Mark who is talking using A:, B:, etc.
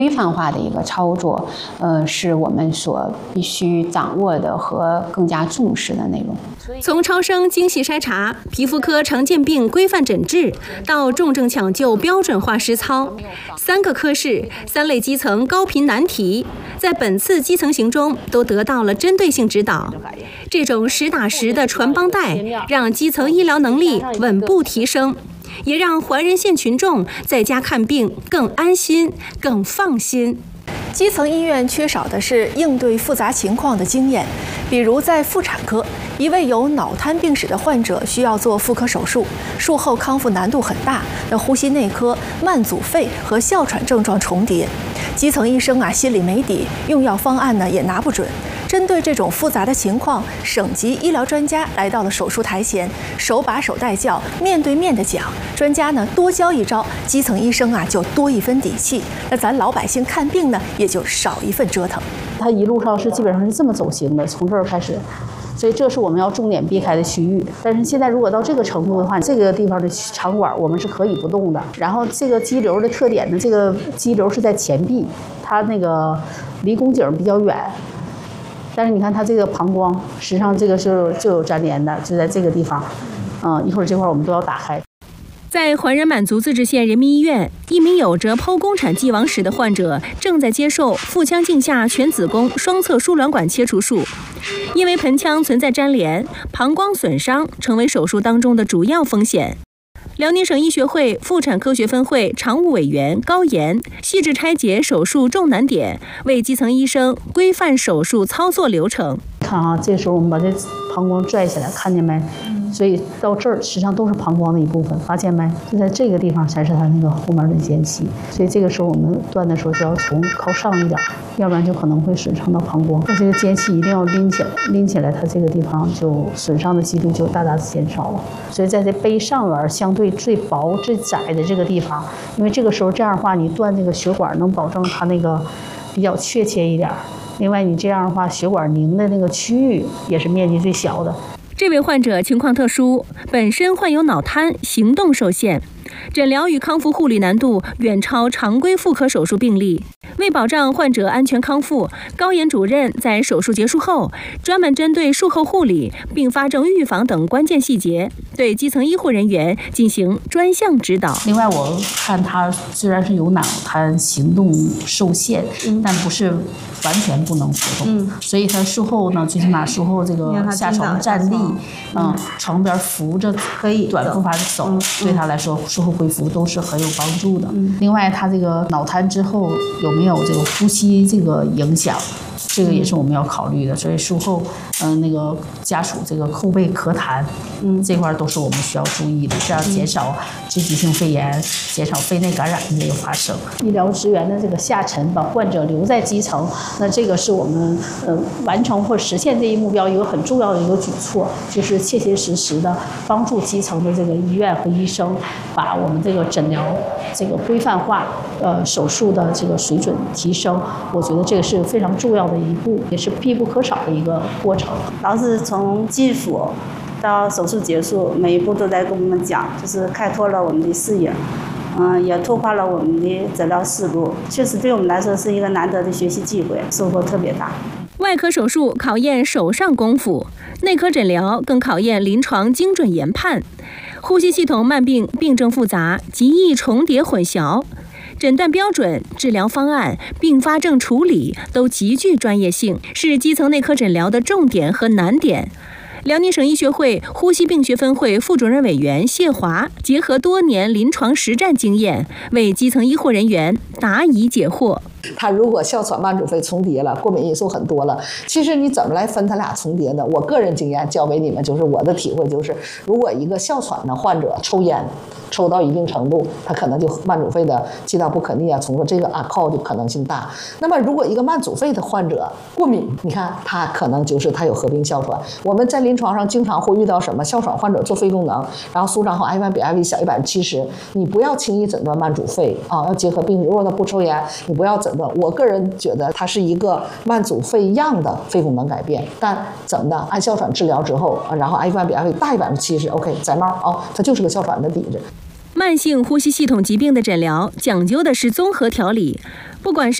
A: 规范化的一个操作，是我们所必须掌握的和更加重视的内容。
B: 从超声精细筛查、皮肤科常见病规范诊治到重症抢救标准化实操，3个科室、3类基层高频难题，在本次基层行中都得到了针对性指导。这种实打实的传帮带，让基层医疗能力稳步提升，也让怀仁县群众在家看病更安心、更放心。
C: 基层医院缺少的是应对复杂情况的经验，比如在妇产科，一位有脑瘫病史的患者需要做妇科手术，术后康复难度很大。那呼吸内科慢阻肺和哮喘症状重叠，基层医生心里没底，用药方案也拿不准。针对这种复杂的情况，省级医疗专家来到了手术台前，手把手带教，面对面的讲。专家多教一招，基层医生就多一分底气，那咱老百姓看病也就少一份折腾。
D: 他一路上是基本上是这么走行的，从这儿开始，所以这是我们要重点避开的区域。但是现在如果到这个程度的话，这个地方的肠管我们是可以不动的。然后这个肌瘤的特点呢，这个肌瘤是在前壁，它那个离宫颈比较远。但是你看它这个膀胱，实际上这个就有粘连的，就在这个地方。一会儿这块我们都要打开。
B: 在怀仁满族自治县人民医院，一名有着剖宫产既往史的患者正在接受腹腔镜下全子宫双侧输卵管切除术。因为盆腔存在粘连，膀胱损伤成为手术当中的主要风险。辽宁省医学会妇产科学分会常务委员高岩细致拆解手术重难点，为基层医生规范手术操作流程。
D: 看啊，这时候我们把这膀胱拽起来，看见没？所以到这儿实际上都是膀胱的一部分，发现没？就在这个地方才是它那个后面的间隙。所以这个时候我们断的时候就要从靠上一点，要不然就可能会损伤到膀胱。那这个间隙一定要拎起来，拎起来它这个地方就损伤的几率就大大的减少了。所以在这背上缘相对最薄最窄的这个地方，因为这个时候这样的话，你断这个血管能保证它那个比较确切一点。另外，你这样的话，血管凝的那个区域也是面积最小的。
B: 这位患者情况特殊，本身患有脑瘫，行动受限，诊疗与康复护理难度远超常规妇科手术病例。为保障患者安全康复，高岩主任在手术结束后，专门针对术后护理、并发症预防等关键细节，对基层医护人员进行专项指导。
D: 另外，我看他虽然是有脑瘫，行动受限，但不是完全不能活动。所以他术后呢，最起码术后这个下床站立，床边扶着可以短步伐的走，对他来说术后恢复都是很有帮助的。另外，他这个脑瘫之后有没有这个呼吸这个影响？这个也是我们要考虑的，所以术后，那个家属这个后背咳痰，这块都是我们需要注意的，这样减少支气性肺炎、减少肺内感染的这个发生。医疗资源的这个下沉，把患者留在基层，那这个是我们完成或实现这一目标一个很重要的一个举措，就是切切实实的帮助基层的这个医院和医生，把我们这个诊疗这个规范化，手术的这个水准提升。我觉得这个是非常重要的一步，也是必不可少的一个过程。
E: 老师从基础到手术结束，每一步都在跟我们讲，就是开拓了我们的视野，也拓宽了我们的诊疗思路，确实对我们来说是一个难得的学习机会，收获特别大。
B: 外科手术考验手上功夫，内科诊疗更考验临床精准研判。呼吸系统慢病病症复杂，极易重叠混淆。诊断标准、治疗方案、并发症处理都极具专业性，是基层内科诊疗的重点和难点。辽宁省医学会呼吸病学分会副主任委员谢华结合多年临床实战经验，为基层医护人员答疑解惑。
F: 他如果哮喘慢阻肺重叠了，过敏因素很多了，其实你怎么来分他俩重叠呢？我个人经验教给你们，就是我的体会就是，如果一个哮喘的患者抽烟抽到一定程度，他可能就慢阻肺的气道不可逆啊，从说这个ACO的可能性大。那么如果一个慢阻肺的患者过敏，你看他可能就是他有合并哮喘。我们在临床上经常会遇到什么？哮喘患者做肺功能，然后舒张后 I1比 IV 小170%，你不要轻易诊断慢阻肺啊，要结合病史。如果他不抽烟，你不要诊断。我个人觉得它是一个慢阻肺样的肺功能改变，但怎么的？按哮喘治疗之后，然后 I1比 IV大于70%，OK， 摘帽它就是个哮喘的底子。
B: 慢性呼吸系统疾病的诊疗讲究的是综合调理，不管是